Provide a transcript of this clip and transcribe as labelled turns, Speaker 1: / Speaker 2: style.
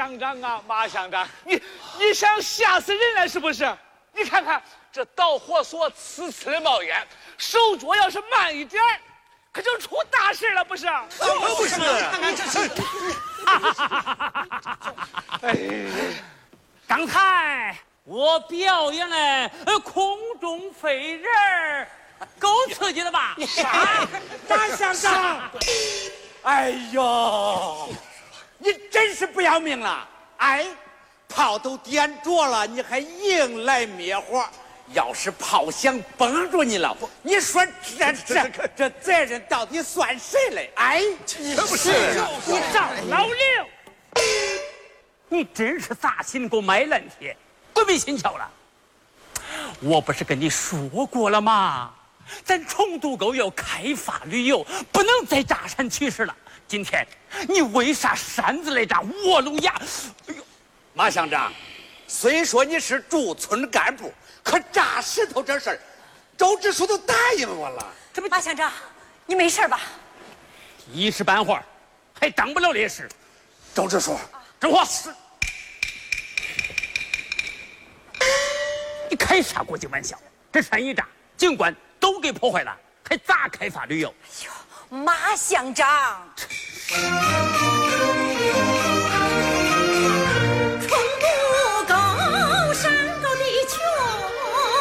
Speaker 1: 乡长啊，马乡长，你想吓死人了是不是？你看看这导火索呲呲的冒烟，手脚要是慢一点可就出大事了，不是？
Speaker 2: 不是，看看这是。
Speaker 3: 哎，刚才我表演了空中飞人儿，够刺激的吧？
Speaker 4: 啥？大乡长！哎呦，你真是不要命了！哎，炮都点着了，你还硬来灭火？要是炮响崩住你了，你说这责任到底算谁嘞？哎，
Speaker 2: 这不是
Speaker 3: 你赵老刘，你真是砸心给我买烂铁，鬼迷心窍了。我不是跟你说过了吗？咱崇都沟要开发旅游，不能再炸山取石了。今天你为啥擅自来炸卧龙崖？哎呦，
Speaker 4: 马乡长，虽说你是驻村干部，可炸石头这事儿，周支书都答应我了。
Speaker 5: 这不，马乡长，你没事吧？
Speaker 3: 一时半会儿还当不了烈士。
Speaker 4: 周支书，
Speaker 3: 真话是。你开啥国际玩笑？这山一炸，景观都给破坏了，还咋开发旅游？
Speaker 5: 哎呦，马乡长。